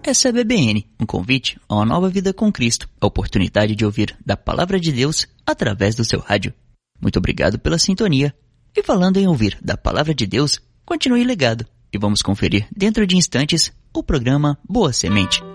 Essa é a BBN, um convite a uma nova vida com Cristo, a oportunidade de ouvir da Palavra de Deus através do seu rádio. Muito obrigado pela sintonia. E falando em ouvir da Palavra de Deus, continue ligado e vamos conferir dentro de instantes o programa Boa Semente.